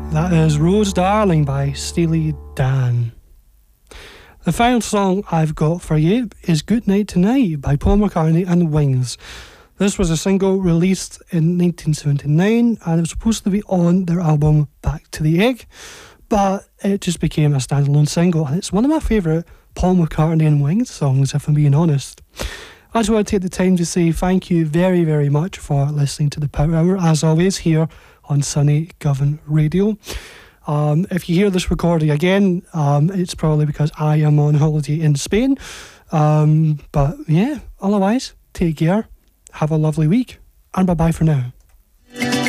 That is Rose Darling by Steely Dan. The final song I've got for you is Good Night Tonight by Paul McCartney and the Wings. This was a single released in 1979 and it was supposed to be on their album Back to the Egg, but it just became a standalone single and it's one of my favourite Paul McCartney and Wings songs, if I'm being honest. I just want to take the time to say thank you very, very much for listening to the Power Hour, as always, here on Sunny Govan Radio. If you hear this recording again, it's probably because I am on holiday in Spain. But yeah, otherwise, take care, have a lovely week, and bye-bye for now.